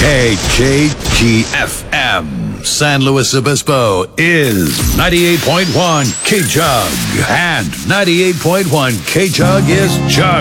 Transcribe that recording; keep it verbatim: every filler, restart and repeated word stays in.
K J G F M, San Luis Obispo is ninety-eight point one K-Jug. And ninety-eight point one K-Jug is Jug.